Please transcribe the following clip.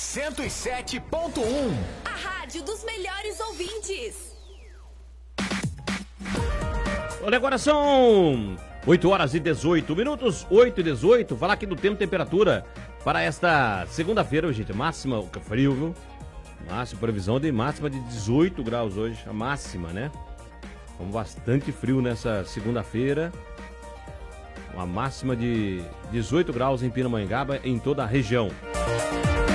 107.1. A rádio dos melhores ouvintes. Olha, agora são 8 horas e 18 minutos, 8 e 18. Falar aqui do tempo e temperatura para esta segunda-feira, gente. Máxima, frio, viu? Máxima, previsão de máxima de 18 graus hoje, a máxima, né? Com bastante frio nessa segunda-feira. Uma máxima de 18 graus em Pindamonhangaba, em toda a região.